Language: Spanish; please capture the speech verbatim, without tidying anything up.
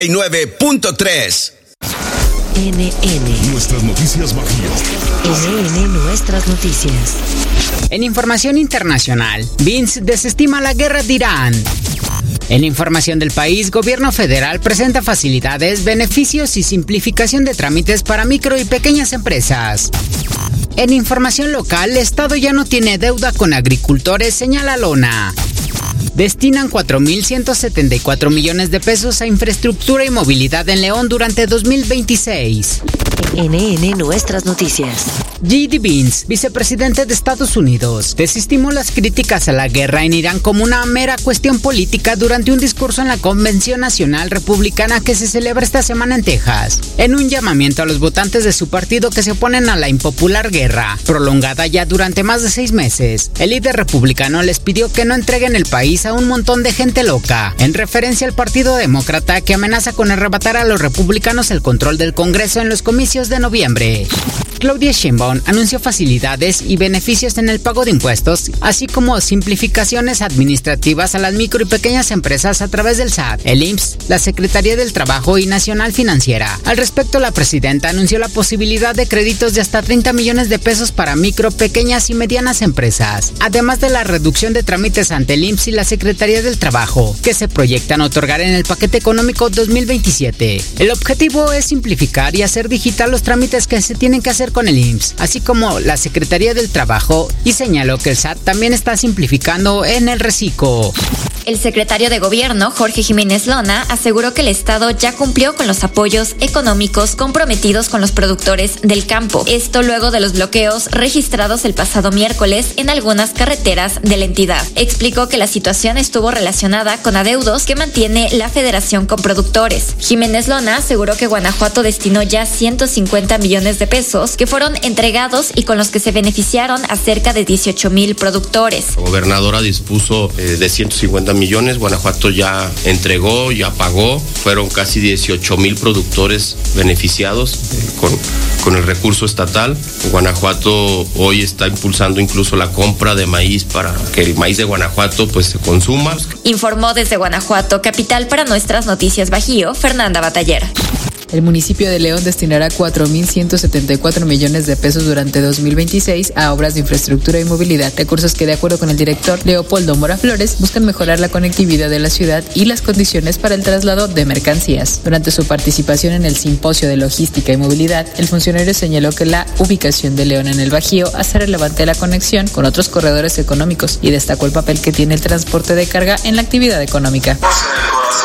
nueve punto tres. N N. Nuestras noticias Bajío. N N Nuestras noticias. En información internacional, Vince desestima la guerra de Irán. En información del país, gobierno federal presenta facilidades, beneficios y simplificación de trámites para micro y pequeñas empresas. En información local, el Estado ya no tiene deuda con agricultores, señala Lona. Destinan cuatro mil ciento setenta y cuatro millones de pesos a infraestructura y movilidad en León durante dos mil veintiséis. N N Nuestras noticias. J D. Vance, vicepresidente de Estados Unidos, desestimó las críticas a la guerra en Irán como una mera cuestión política durante un discurso en la Convención Nacional Republicana que se celebra esta semana en Texas, en un llamamiento a los votantes de su partido que se oponen a la impopular guerra, prolongada ya durante más de seis meses. El líder republicano les pidió que no entreguen el país a un montón de gente loca, en referencia al Partido Demócrata que amenaza con arrebatar a los republicanos el control del Congreso en los comicios de noviembre. Claudia Sheinbaum anunció facilidades y beneficios en el pago de impuestos, así como simplificaciones administrativas a las micro y pequeñas empresas a través del S A T, el I M S S, la Secretaría del Trabajo y Nacional Financiera. Al respecto, la presidenta anunció la posibilidad de créditos de hasta treinta millones de pesos para micro, pequeñas y medianas empresas, además de la reducción de trámites ante el I M S S y la Secretaría del Trabajo, que se proyectan otorgar en el paquete económico dos mil veintisiete. El objetivo es simplificar y hacer digital los trámites que se tienen que hacer con el I M S S, así como la Secretaría del Trabajo, y señaló que el S A T también está simplificando en el reciclo. El secretario de Gobierno, Jorge Jiménez Lona, aseguró que el Estado ya cumplió con los apoyos económicos comprometidos con los productores del campo. Esto luego de los bloqueos registrados el pasado miércoles en algunas carreteras de la entidad. Explicó que la situación estuvo relacionada con adeudos que mantiene la Federación con productores. Jiménez Lona aseguró que Guanajuato destinó ya ciento cincuenta millones de pesos que fueron entregados y con los que se beneficiaron a cerca de dieciocho mil productores. La gobernadora dispuso eh, de ciento cincuenta millones, Guanajuato ya entregó, ya pagó, fueron casi dieciocho mil productores beneficiados eh, con, con el recurso estatal. Guanajuato hoy está impulsando incluso la compra de maíz para que el maíz de Guanajuato pues se consuma. Informó desde Guanajuato, capital para Nuestras Noticias Bajío, Fernanda Bataller. El municipio de León destinará cuatro mil ciento setenta y cuatro millones de pesos durante dos mil veintiséis a obras de infraestructura y movilidad, recursos que de acuerdo con el director Leopoldo Mora Flores buscan mejorar la conectividad de la ciudad y las condiciones para el traslado de mercancías. Durante su participación en el Simposio de Logística y Movilidad, el funcionario señaló que la ubicación de León en el Bajío hace relevante la conexión con otros corredores económicos y destacó el papel que tiene el transporte de carga en la actividad económica.